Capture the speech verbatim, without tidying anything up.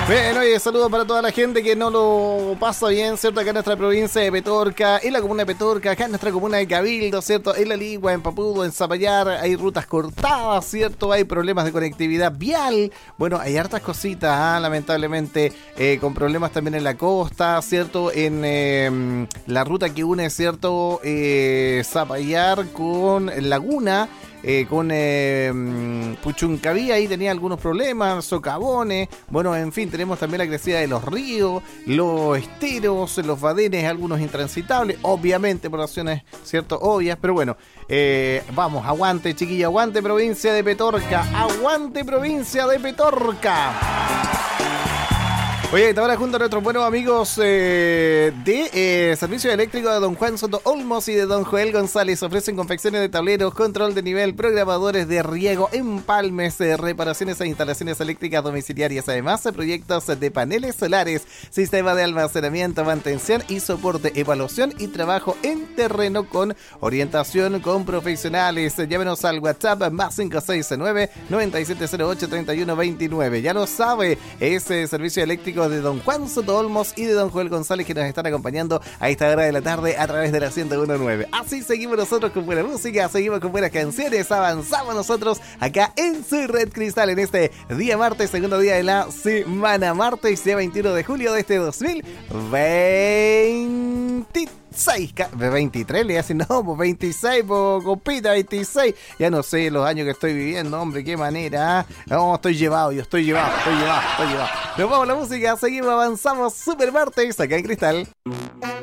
Bueno, y saludos para toda la gente que no lo pasa bien, ¿cierto? Acá en nuestra provincia de Petorca, en la comuna de Petorca, acá en nuestra comuna de Cabildo, ¿cierto? En La Ligua, en Papudo, en Zapallar, hay rutas cortadas, ¿cierto? Hay problemas de conectividad vial. Bueno, hay hartas cositas, ¿ah? Lamentablemente, eh, con problemas también en la costa, ¿cierto? En eh, la ruta que une, ¿cierto? Eh, Zapallar con Laguna. Eh, con eh, Puchuncaví, ahí tenía algunos problemas, socavones, bueno, en fin, tenemos también la crecida de los ríos, los esteros, los badenes, algunos intransitables, obviamente por razones, cierto, obvias, pero bueno, eh, vamos, aguante, chiquilla, aguante provincia de Petorca, aguante provincia de Petorca. Oye, ahora junto a nuestros buenos amigos eh, de eh, Servicio Eléctrico de Don Juan Soto Olmos y de Don Joel González, ofrecen confecciones de tableros, control de nivel, programadores de riego, empalmes, eh, reparaciones e instalaciones eléctricas domiciliarias, además de proyectos de paneles solares, sistema de almacenamiento, mantención y soporte, evaluación y trabajo en terreno con orientación con profesionales. Llámenos al WhatsApp más cinco seis nueve, nueve siete cero ocho, tres uno dos nueve. Ya lo sabe, ese Servicio Eléctrico de Don Juan Soto Olmos y de Don Joel González, que nos están acompañando a esta hora de la tarde a través de la ciento uno punto nueve. Así seguimos nosotros con buena música, seguimos con buenas canciones, avanzamos nosotros acá en su Red Cristal en este día martes, segundo día de la semana, martes día veintiuno de julio de este dos mil veintiséis. veintitrés le hacen, no, pues veintiséis, pues compita, veintiséis. Ya no sé los años que estoy viviendo, hombre, qué manera. No, estoy llevado, yo estoy llevado, estoy llevado, estoy llevado. Nos vamos a la música, seguimos, avanzamos, super martes acá en Cristal.